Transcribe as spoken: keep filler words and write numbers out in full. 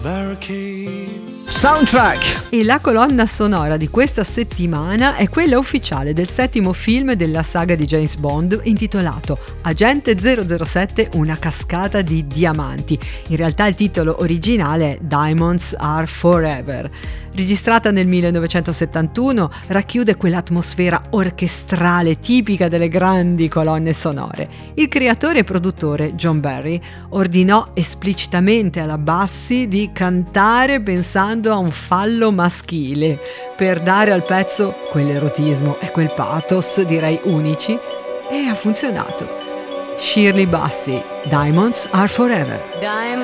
Soundtrack. E la colonna sonora di questa settimana è quella ufficiale del settimo film della saga di James Bond, intitolato Agente zero zero sette, una cascata di diamanti. In realtà il titolo originale è Diamonds Are Forever. Registrata nel millenovecentosettantuno, racchiude quell'atmosfera orchestrale tipica delle grandi colonne sonore. Il creatore e produttore John Barry ordinò esplicitamente alla Bassi di cantare pensando a un fallo maschile per dare al pezzo quell'erotismo e quel pathos, direi unici, e ha funzionato. Shirley Bassey, Diamonds Are Forever.